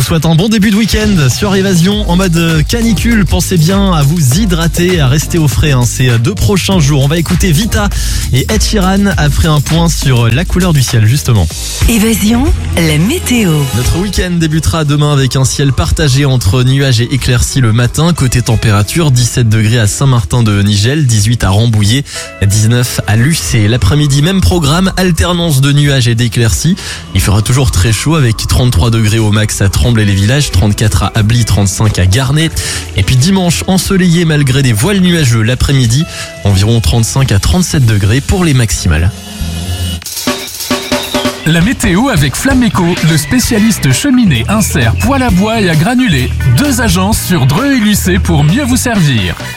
souhaite un bon début de week-end sur Évasion en mode canicule. Pensez bien à vous hydrater, à rester au frais ces 2 prochains jours. On va écouter Vita et Ed Sheeran après un point sur la couleur du ciel justement. Évasion, la météo. Notre week-end débutera demain avec un ciel partagé entre nuages et éclaircies le matin. Côté température, 17 degrés à Saint-Martin-de-Nigel, 18 à Rambouillet, 19 à Lucé. L'après-midi, même programme, alternance de nuages et d'éclaircies. Il fera toujours très chaud avec 33 degrés au max à Tremblay-les-Villages, 34 à Ably, 35 à Garnet. Et puis dimanche, ensoleillé malgré des voiles nuageux l'après-midi, environ 35 à 37 degrés pour les maximales. La météo avec Flameco, le spécialiste cheminée, insert, poêle à bois et à granulés. 2 agences sur Dreux et Lucé pour mieux vous servir.